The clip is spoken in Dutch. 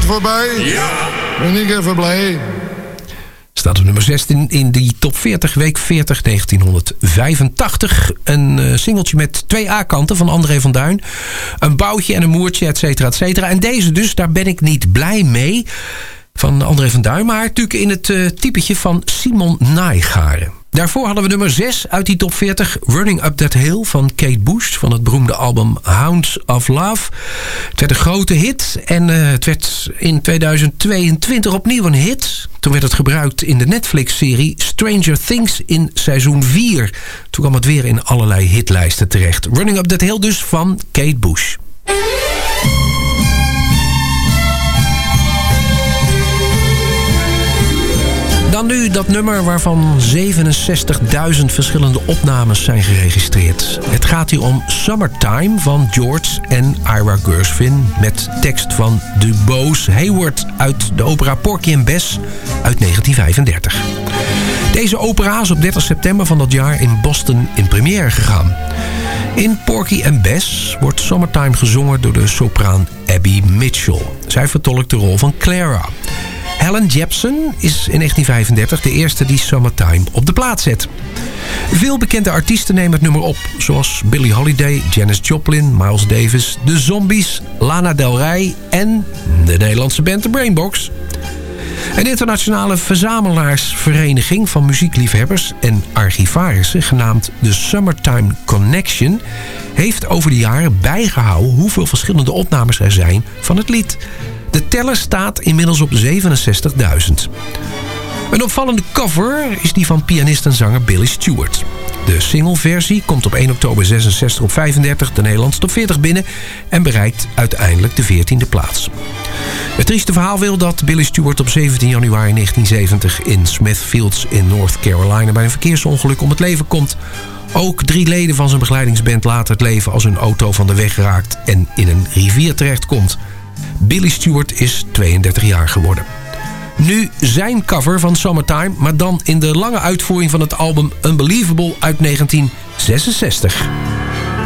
voorbij? Ja. Ben ik even blij. Staat op nummer 16 in die top 40, week 40, 1985. Een singeltje met 2 A-kanten van André van Duin. Een boutje en een moertje, et cetera, et cetera. En deze dus, daar ben ik niet blij mee. Van André van Duin, maar natuurlijk in het typetje van Simon Naaigaarden. Daarvoor hadden we nummer 6 uit die top 40. Running Up That Hill van Kate Bush. Van het beroemde album Hounds of Love. Het werd een grote hit. En het werd in 2022 opnieuw een hit. Toen werd het gebruikt in de Netflix-serie Stranger Things in seizoen 4. Toen kwam het weer in allerlei hitlijsten terecht. Running Up That Hill dus van Kate Bush. Dan nu dat nummer waarvan 67.000 verschillende opnames zijn geregistreerd. Het gaat hier om Summertime van George en Ira Gershwin... met tekst van DuBose Hayward uit de opera Porky and Bess uit 1935. Deze opera is op 30 september van dat jaar in Boston in première gegaan. In Porky and Bess wordt Summertime gezongen door de sopraan Abby Mitchell. Zij vertolkt de rol van Clara. Helen Jepsen is in 1935 de eerste die Summertime op de plaat zet. Veel bekende artiesten nemen het nummer op, zoals Billie Holiday, Janis Joplin, Miles Davis, de Zombies, Lana Del Rey en de Nederlandse band The Brainbox. Een internationale verzamelaarsvereniging van muziekliefhebbers en archivarissen, genaamd de Summertime Connection, heeft over de jaren bijgehouden hoeveel verschillende opnames er zijn van het lied. De teller staat inmiddels op 67.000. Een opvallende cover is die van pianist en zanger Billy Stewart. De singleversie komt op 1 oktober 66 op 35 de Nederlandse top 40 binnen... en bereikt uiteindelijk de 14e plaats. Het trieste verhaal wil dat Billy Stewart op 17 januari 1970... in Smithfields in North Carolina bij een verkeersongeluk om het leven komt. Ook 3 leden van zijn begeleidingsband laten het leven als hun auto van de weg raakt... en in een rivier terechtkomt. Billy Stewart is 32 jaar geworden. Nu zijn cover van Summertime, maar dan in de lange uitvoering van het album Unbelievable uit 1966.